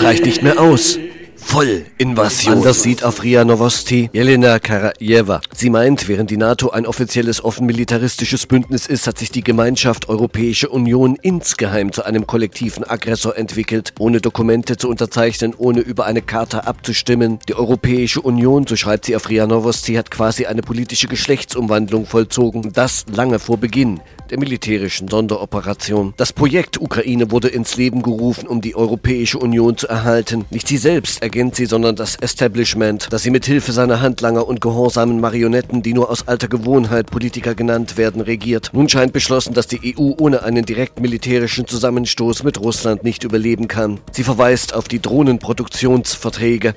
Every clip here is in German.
reicht nicht mehr aus. Vollinvasion. Anders sieht auf RIA Novosti Jelena Karajeva. Sie meint, während die NATO ein offizielles offen militaristisches Bündnis ist, hat sich die Gemeinschaft Europäische Union insgeheim zu einem kollektiven Aggressor entwickelt, ohne Dokumente zu unterzeichnen, ohne über eine Charta abzustimmen. Die Europäische Union, so schreibt sie auf RIA Novosti, hat quasi eine politische Geschlechtsumwandlung vollzogen. Das lange vor Beginn der militärischen Sonderoperation. Das Projekt Ukraine wurde ins Leben gerufen, um die Europäische Union zu erhalten. Nicht sie selbst ergänzt sie, sondern das Establishment, das sie mit Hilfe seiner Handlanger und gehorsamen Marionetten, die nur aus alter Gewohnheit Politiker genannt werden, regiert. Nun scheint beschlossen, dass die EU ohne einen direkt militärischen Zusammenstoß mit Russland nicht überleben kann. Sie verweist auf die Drohnenproduktionsverträge.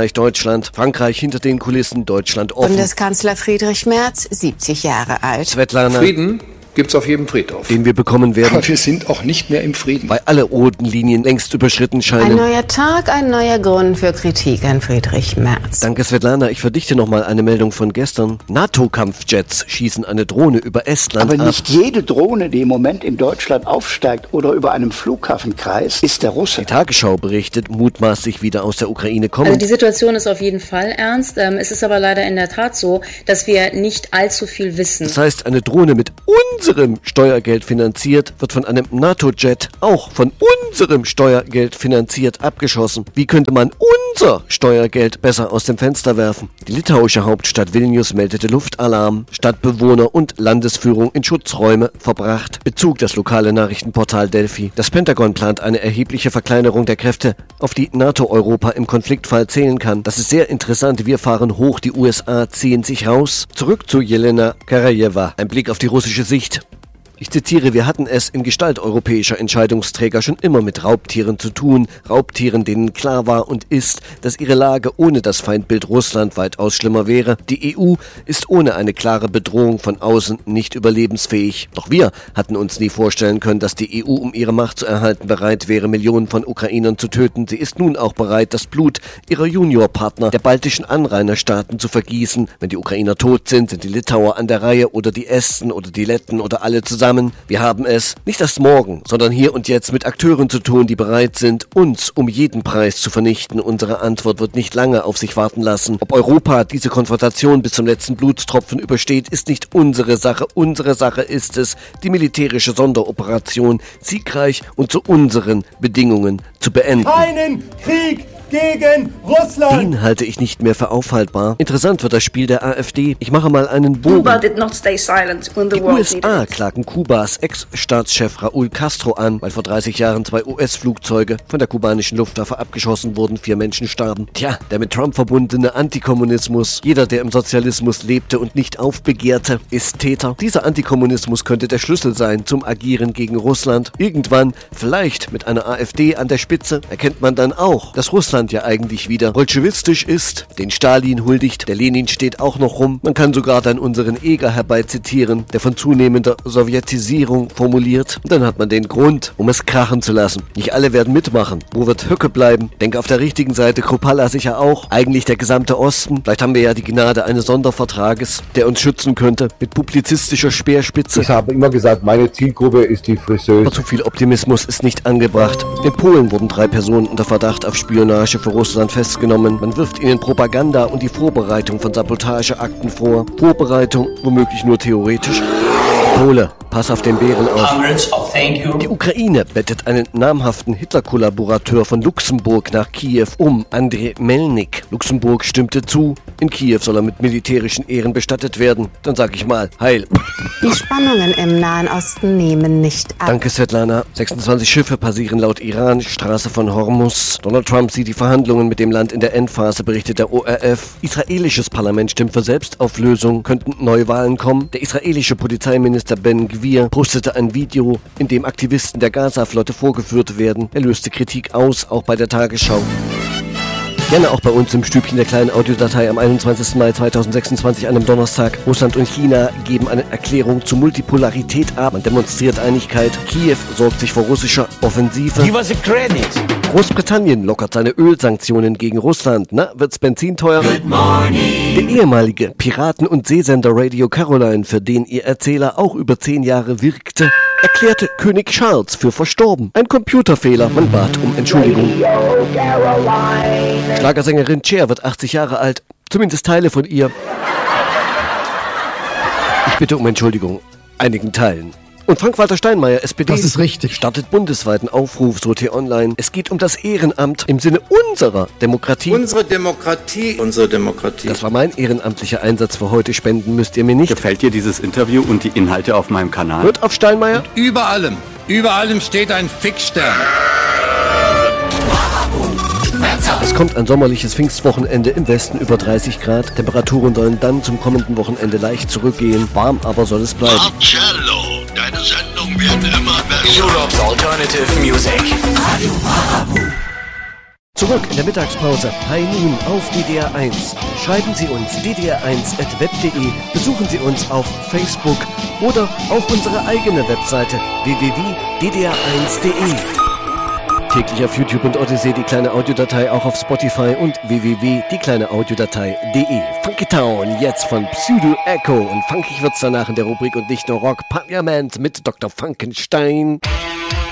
Frankreich hinter den Kulissen, Deutschland offen. Bundeskanzler Friedrich Merz, 70 Jahre alt. Svetlana. Frieden gibt's auf jedem Friedhof. Den wir bekommen werden. Aber wir sind auch nicht mehr im Frieden. Weil alle roten Linien längst überschritten scheinen. Ein neuer Tag, ein neuer Grund für Kritik an Friedrich Merz. Danke, Svetlana. Ich verdichte nochmal eine Meldung von gestern. NATO-Kampfjets schießen eine Drohne über Estland ab. Aber nicht jede Drohne, die im Moment in Deutschland aufsteigt oder über einem Flughafen kreist, ist der Russe. Die Tagesschau berichtet, mutmaßlich wieder aus der Ukraine kommen. Also die Situation ist auf jeden Fall ernst. Es ist aber leider in der Tat so, dass wir nicht allzu viel wissen. Das heißt, eine Drohne mit unserem Steuergeld finanziert, wird von einem NATO-Jet auch von unserem Steuergeld finanziert abgeschossen. Wie könnte man unser Steuergeld besser aus dem Fenster werfen? Die litauische Hauptstadt Vilnius meldete Luftalarm. Stadtbewohner und Landesführung in Schutzräume verbracht. Bezug das lokale Nachrichtenportal Delphi. Das Pentagon plant eine erhebliche Verkleinerung der Kräfte, auf die NATO-Europa im Konfliktfall zählen kann. Das ist sehr interessant. Wir fahren hoch, die USA ziehen sich raus. Zurück zu Jelena Karajeva. Ein Blick auf die russische Sicht. Ich zitiere, wir hatten es in Gestalt europäischer Entscheidungsträger schon immer mit Raubtieren zu tun. Raubtieren, denen klar war und ist, dass ihre Lage ohne das Feindbild Russland weitaus schlimmer wäre. Die EU ist ohne eine klare Bedrohung von außen nicht überlebensfähig. Doch wir hatten uns nie vorstellen können, dass die EU, um ihre Macht zu erhalten, bereit wäre, Millionen von Ukrainern zu töten. Sie ist nun auch bereit, das Blut ihrer Juniorpartner, der baltischen Anrainerstaaten, zu vergießen. Wenn die Ukrainer tot sind, sind die Litauer an der Reihe oder die Esten oder die Letten oder alle zusammen. Wir haben es nicht erst morgen, sondern hier und jetzt mit Akteuren zu tun, die bereit sind, uns um jeden Preis zu vernichten. Unsere Antwort wird nicht lange auf sich warten lassen. Ob Europa diese Konfrontation bis zum letzten Blutstropfen übersteht, ist nicht unsere Sache. Unsere Sache ist es, die militärische Sonderoperation siegreich und zu unseren Bedingungen zu beenden. Keinen Krieg gegen Russland! Den halte ich nicht mehr für aufhaltbar. Interessant wird das Spiel der AfD. Ich mache mal einen Bogen. Cuba did not stay silent when the Die world USA needed it. klagen Kubas Ex-Staatschef Raúl Castro an, weil vor 30 Jahren 2 US-Flugzeuge von der kubanischen Luftwaffe abgeschossen wurden, 4 Menschen starben. Tja, der mit Trump verbundene Antikommunismus. Jeder, der im Sozialismus lebte und nicht aufbegehrte, ist Täter. Dieser Antikommunismus könnte der Schlüssel sein zum Agieren gegen Russland. Irgendwann, vielleicht mit einer AfD an der Spitze, erkennt man dann auch, dass Russland ja eigentlich wieder bolschewistisch ist, den Stalin huldigt, der Lenin steht auch noch rum. Man kann sogar dann unseren Eger herbeizitieren, der von zunehmender Sowjetisierung formuliert. Und dann hat man den Grund, um es krachen zu lassen. Nicht alle werden mitmachen. Wo wird Höcke bleiben? Denke auf der richtigen Seite, Kruppalla sicher auch. Eigentlich der gesamte Osten. Vielleicht haben wir ja die Gnade eines Sondervertrages, der uns schützen könnte, mit publizistischer Speerspitze. Ich habe immer gesagt, meine Zielgruppe ist die Friseuse. Zu viel Optimismus ist nicht angebracht. In Polen wurden 3 Personen unter Verdacht auf Spionage für Russland festgenommen. Man wirft ihnen Propaganda und die Vorbereitung von Sabotageakten vor. Vorbereitung womöglich nur theoretisch. Pole, pass auf den Bären auf. Die Ukraine bettet einen namhaften Hitler-Kollaborateur von Luxemburg nach Kiew um, Andrei Melnik. Luxemburg stimmte zu. In Kiew soll er mit militärischen Ehren bestattet werden. Dann sag ich mal, heil. Die Spannungen im Nahen Osten nehmen nicht ab. Danke, Svetlana. 26 Schiffe passieren laut Iran Straße von Hormuz. Donald Trump sieht die Verhandlungen mit dem Land in der Endphase, berichtet der ORF. Israelisches Parlament stimmt für Selbstauflösung. Könnten Neuwahlen kommen? Der israelische Polizeiminister Ben Gvir postete ein Video, in dem Aktivisten der Gaza-Flotte vorgeführt werden. Er löste Kritik aus, auch bei der Tagesschau. Gerne auch bei uns im Stübchen der kleinen Audiodatei am 21. Mai 2026, einem Donnerstag. Russland und China geben eine Erklärung zur Multipolarität ab. Man demonstriert Einigkeit. Kiew sorgt sich vor russischer Offensive. Give us a credit. Großbritannien lockert seine Ölsanktionen gegen Russland. Na, wird's Benzin teuer? Good morning. Der ehemalige Piraten- und Seesender Radio Caroline, für den ihr Erzähler auch über 10 Jahre wirkte, erklärte König Charles für verstorben. Ein Computerfehler, man bat um Entschuldigung. Schlagersängerin Cher wird 80 Jahre alt, zumindest Teile von ihr. Ich bitte um Entschuldigung, einigen Teilen. Und Frank-Walter Steinmeier, SPD, das ist richtig, startet bundesweiten Aufruf, so T-Online. Es geht um das Ehrenamt im Sinne unserer Demokratie. Unsere Demokratie. Das war mein ehrenamtlicher Einsatz für heute. Spenden müsst ihr mir nicht. Gefällt dir dieses Interview und die Inhalte auf meinem Kanal? Hört auf Steinmeier. Und über allem steht ein Fixstern. Es kommt ein sommerliches Pfingstwochenende, im Westen über 30 Grad. Temperaturen sollen dann zum kommenden Wochenende leicht zurückgehen. Warm aber soll es bleiben. Marcello, deine Sendungen werden immer besser. Europe's Alternative Music. Radio Marabu. Zurück in der Mittagspause. High Noon auf DDR 1. Schreiben Sie uns ddr1@web.de. Besuchen Sie uns auf Facebook oder auf unsere eigene Webseite www.ddr1.de. Täglich auf YouTube und Odyssey die kleine Audiodatei, auch auf Spotify und www.diekleineaudiodatei.de. Funky Town, jetzt von Pseudo Echo. Und funkig wird's danach in der Rubrik und nicht nur Rock Parliament mit Dr. Funkenstein.